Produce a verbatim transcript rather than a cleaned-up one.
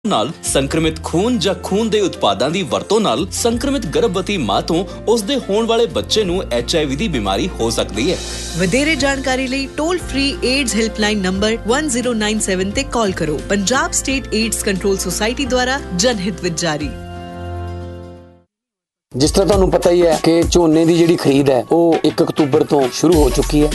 ਨਾਲ ਸੰਕਰਮਿਤ ਖੂਨ ਜਾਂ ਖੂਨ ਦੇ ਉਤਪਾਦਾਂ ਦੀ ਵਰਤੋਂ ਨਾਲ ਸੰਕਰਮਿਤ ਗਰਭਵਤੀ ਮਾਂ ਤੋਂ ਉਸ ਦੇ ਹੋਣ ਵਾਲੇ ਬੱਚੇ ਨੂੰ ਐਚ ਆਈ ਵੀ ਦੀ ਬਿਮਾਰੀ ਹੋ ਸਕਦੀ ਹੈ। ਵਧੇਰੇ ਜਾਣਕਾਰੀ ਲਈ toll free AIDS helpline number one zero nine seven ਤੇ ਕਾਲ ਕਰੋ। Punjab state AIDS control society ਦੁਆਰਾ ਜਨਹਿਤ ਵਿੱਚ ਜਾਰੀ। ਜਿਸ ਤਰ੍ਹਾਂ ਤੁਹਾਨੂੰ ਪਤਾ ਹੀ ਹੈ ਕਿ ਝੋਨੇ ਦੀ ਜਿਹੜੀ ਖਰੀਦ ਹੈ ਉਹ ਇੱਕ ਅਕਤੂਬਰ ਤੋਂ ਸ਼ੁਰੂ ਹੋ ਚੁੱਕੀ ਹੈ।